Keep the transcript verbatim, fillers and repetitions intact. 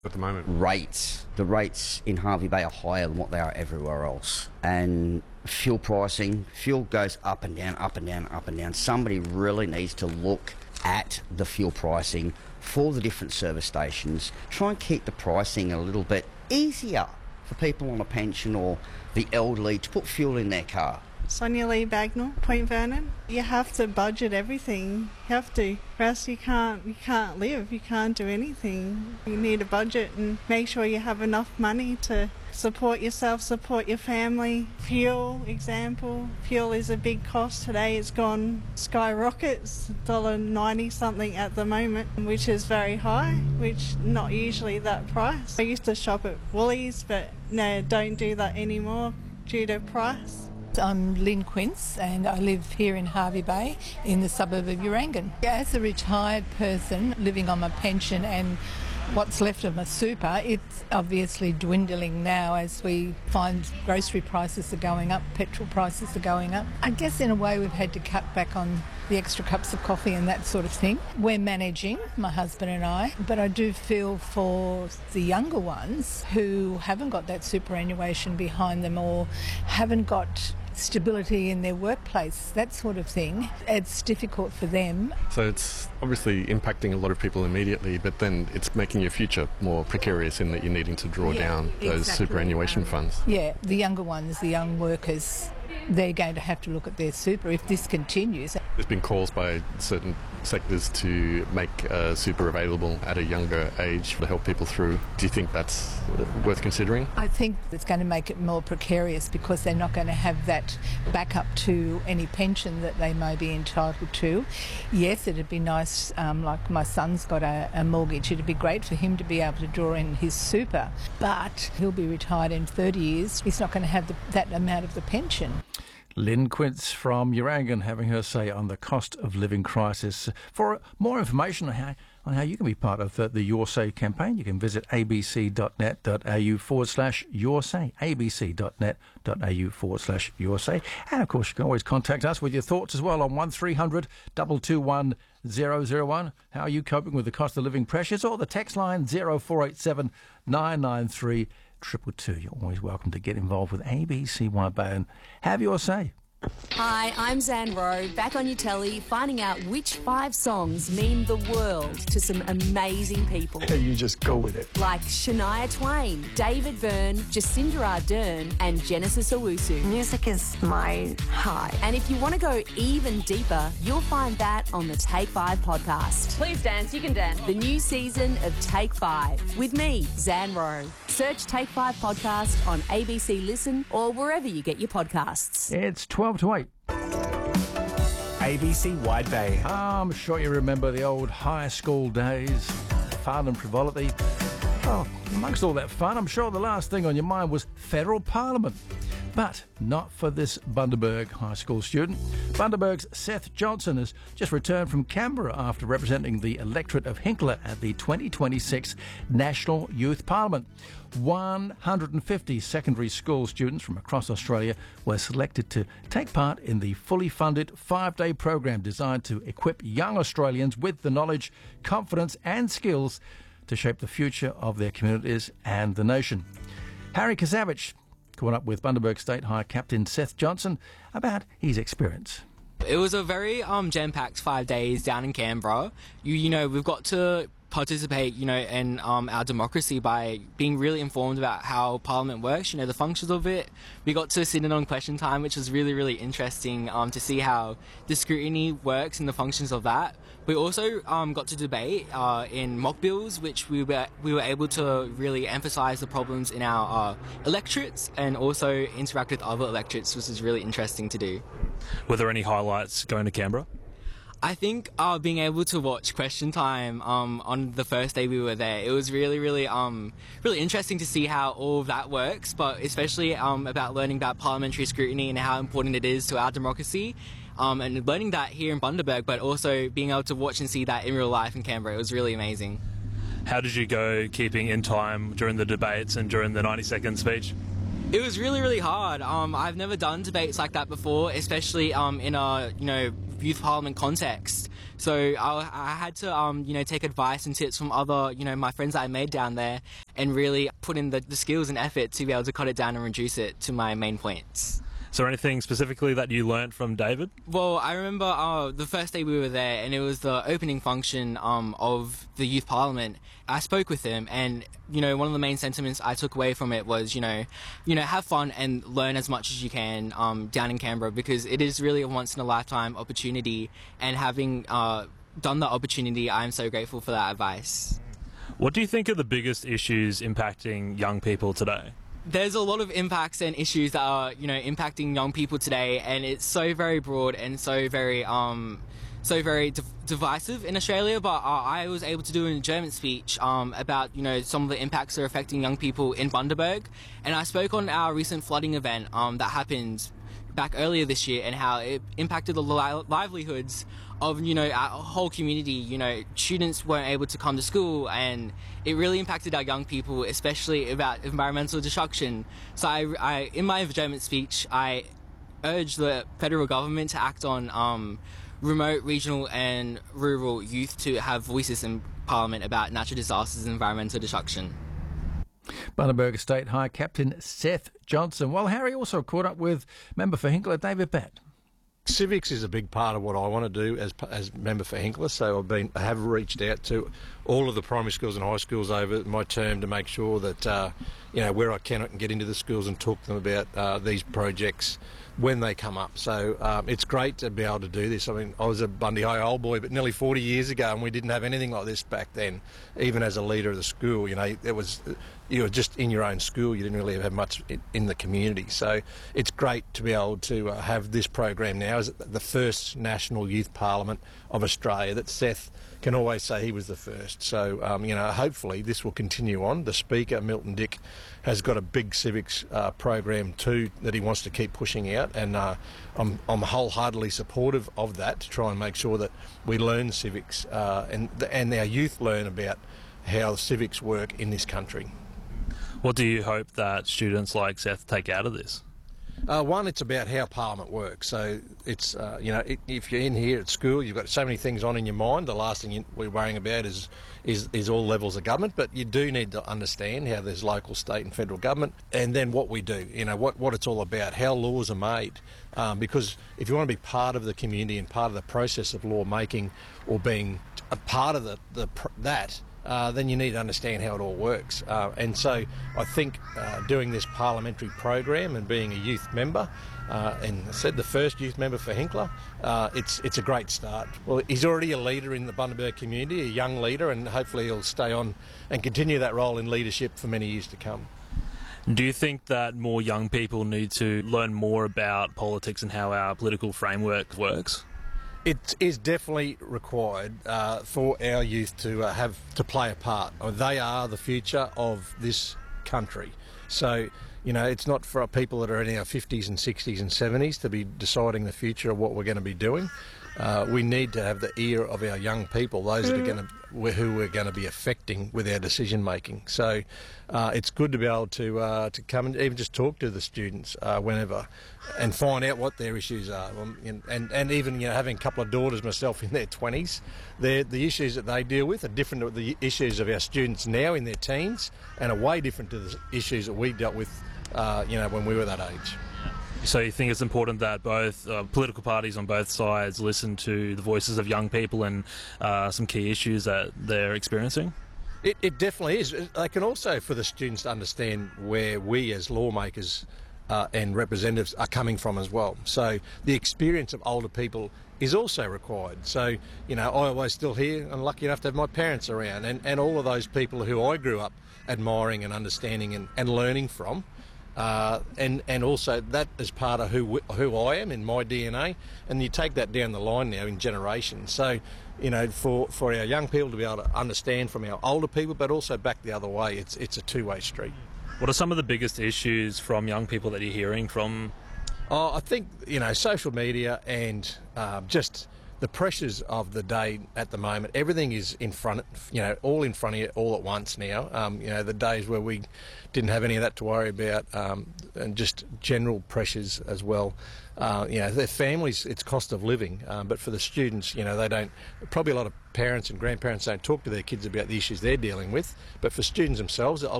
at the moment? Rates. The rates in Hervey Bay are higher than what they are everywhere else. And fuel pricing, fuel goes up and down, up and down, up and down. Somebody really needs to look at the fuel pricing for the different service stations. Try and keep the pricing a little bit easier for people on a pension or the elderly to put fuel in their car. Sonia Lee Bagnall, Point Vernon. You have to budget everything. You have to, or else you can't, you can't live, you can't do anything. You need a budget and make sure you have enough money to support yourself, support your family. Fuel, example, fuel is a big cost today. It's gone skyrockets, one dollar ninety something at the moment, which is very high, which not usually that price. I used to shop at Woolies, but no, don't do that anymore due to price. I'm Lynn Quince and I live here in Hervey Bay in the suburb of Urangan. As a retired person living on my pension and what's left of my super, it's obviously dwindling now as we find grocery prices are going up, petrol prices are going up. I guess in a way we've had to cut back on the extra cups of coffee and that sort of thing. We're managing, my husband and I, but I do feel for the younger ones who haven't got that superannuation behind them or haven't got stability in their workplace, that sort of thing. It's difficult for them. So it's obviously impacting a lot of people immediately, but then it's making your future more precarious in that you're needing to draw yeah, down those exactly. superannuation funds. Yeah, the younger ones, the young workers, they're going to have to look at their super if this continues. There's been calls by certain sectors to make uh, super available at a younger age to help people through. Do you think that's worth considering? I think it's going to make it more precarious because they're not going to have that backup to any pension that they may be entitled to. Yes, it'd be nice, um, like my son's got a, a mortgage, it'd be great for him to be able to draw in his super, but he'll be retired in thirty years. He's not going to have the, that amount of the pension. Lynn Quince from Urangan having her say on the cost of living crisis. For more information on how, on how you can be part of the, the Your Say campaign, you can visit abc.net.au forward slash Your Say, abc.net.au forward slash Your Say. And of course, you can always contact us with your thoughts as well on one three hundred two two one zero zero one. How are you coping with the cost of living pressures? Or the text line zero four eight seven nine nine three triple two. You're always welcome to get involved with A B C Wide Bay and have your say. Hi, I'm Zan Rowe, back on your telly, finding out which five songs mean the world to some amazing people. You just go with it. Like Shania Twain, David Byrne, Jacinda Ardern and Genesis Owusu. Music is my high. And if you want to go even deeper, you'll find that on the Take Five podcast. Please dance, you can dance. The new season of Take Five with me, Zan Rowe. Search Take Five podcast on A B C Listen or wherever you get your podcasts. It's twelve to eight. A B C Wide Bay. I'm sure you remember the old high school days, fun and frivolity. Oh, amongst all that fun, I'm sure the last thing on your mind was federal parliament. But not for this Bundaberg High School student. Bundaberg's Seth Johnson has just returned from Canberra after representing the electorate of Hinkler at the twenty twenty-six National Youth Parliament. one hundred fifty secondary school students from across Australia were selected to take part in the fully funded five-day program designed to equip young Australians with the knowledge, confidence and skills to shape the future of their communities and the nation. Harry Kazavich caught up with Bundaberg State High Captain Seth Johnson about his experience. It was a very um, jam-packed five days down in Canberra. You, you know, we've got to participate, you know, in um, our democracy by being really informed about how Parliament works, you know, the functions of it. We got to sit in on question time, which was really, really interesting um, to see how the scrutiny works and the functions of that. We also um, got to debate uh, in mock bills, which we were we were able to really emphasise the problems in our uh, electorates and also interact with other electorates, which was really interesting to do. Were there any highlights going to Canberra? I think uh, being able to watch Question Time um, on the first day we were there, it was really, really, um, really interesting to see how all of that works, but especially um, about learning about parliamentary scrutiny and how important it is to our democracy, um, and learning that here in Bundaberg, but also being able to watch and see that in real life in Canberra. It was really amazing. How did you go keeping in time during the debates and during the ninety second speech? It was really, really hard. Um, I've never done debates like that before, especially um, in a, you know, youth parliament context. So I, I had to, um, you know, take advice and tips from other, you know, my friends that I made down there, and really put in the, the skills and effort to be able to cut it down and reduce it to my main points. Is there anything specifically that you learnt from David? Well, I remember uh, the first day we were there, and it was the opening function um, of the Youth Parliament. I spoke with him, and you know, one of the main sentiments I took away from it was, you know, you know, have fun and learn as much as you can um, down in Canberra, because it is really a once in a lifetime opportunity. And having uh, done that opportunity, I'm so grateful for that advice. What do you think are the biggest issues impacting young people today? There's a lot of impacts and issues that are, you know, impacting young people today, and it's so very broad and so very, um, so very div- divisive in Australia. But uh, I was able to do a German speech um, about, you know, some of the impacts that are affecting young people in Bundaberg, and I spoke on our recent flooding event um, that happened back earlier this year, and how it impacted the li- livelihoods of, you know, our whole community. You know, students weren't able to come to school, and it really impacted our young people, especially about environmental destruction. So I, I in my German speech, I urged the federal government to act on um, remote, regional and rural youth to have voices in Parliament about natural disasters and environmental destruction. Bundaberg State High Captain Seth Johnson. Well, Harry also caught up with member for Hinkler, David Batt. Civics is a big part of what I want to do as as member for Hinkler, so I've been I have reached out to all of the primary schools and high schools over my term to make sure that uh, you know, where I can, I can get into the schools and talk to them about uh, these projects when they come up. So um, it's great to be able to do this. I mean, I was a Bundy High old boy, but nearly forty years ago, and we didn't have anything like this back then. Even as a leader of the school, you know, it was you were just in your own school. You didn't really have much in the community. So it's great to be able to uh, have this program now as the first National Youth Parliament of Australia. That Seth can always say he was the first. So um, you know, hopefully this will continue on. The Speaker, Milton Dick, has got a big civics uh, program too that he wants to keep pushing out, and uh, I'm, I'm wholeheartedly supportive of that, to try and make sure that we learn civics uh, and and our youth learn about how civics work in this country. What do you hope that students like Seth take out of this? Uh, one, it's about how Parliament works. So it's, uh, you know, it, if you're in here at school, you've got so many things on in your mind. The last thing you, we're worrying about is, is is all levels of government. But you do need to understand how there's local, state and federal government, and then what we do, you know, what, what it's all about, how laws are made. Um, because if you want to be part of the community and part of the process of law making, or being a part of the, the that, Uh, then you need to understand how it all works. Uh, and so I think uh, doing this parliamentary program and being a youth member, uh, and I said the first youth member for Hinkler, uh, it's it's a great start. Well, he's already a leader in the Bundaberg community, a young leader, and hopefully he'll stay on and continue that role in leadership for many years to come. Do you think that more young people need to learn more about politics and how our political framework works? It is definitely required uh, for our youth to uh, have to play a part. They are the future of this country. So, you know, it's not for people that are in our fifties and sixties and seventies to be deciding the future of what we're going to be doing. Uh, we need to have the ear of our young people, those that are going to, who we're going to be affecting with our decision making. So uh, it's good to be able to uh, to come and even just talk to the students uh, whenever, and find out what their issues are. And, and and even, you know, having a couple of daughters myself in their twenties, the issues that they deal with are different to the issues of our students now in their teens, and are way different to the issues that we dealt with, uh, you know, when we were that age. So you think it's important that both uh, political parties on both sides listen to the voices of young people and uh, some key issues that they're experiencing? It, it definitely is. They can also, for the students to understand where we as lawmakers uh, and representatives are coming from as well. So the experience of older people is also required. So, you know, I always still hear, I'm lucky enough to have my parents around, and, and all of those people who I grew up admiring and understanding and, and learning from. Uh, and and also that is part of who who I am in my D N A, and you take that down the line now in generations. So, you know, for, for our young people to be able to understand from our older people, but also back the other way, it's it's a two-way street. What are some of the biggest issues from young people that you're hearing from? Oh, I think, you know, social media and uh, just the pressures of the day at the moment, everything is in front, you know, all in front of you all at once now. Um, you know, the days where we didn't have any of that to worry about, um, and just general pressures as well. Uh, you know, their families, it's cost of living, um, but for the students, you know, they don't, probably a lot of parents and grandparents don't talk to their kids about the issues they're dealing with, but for students themselves, a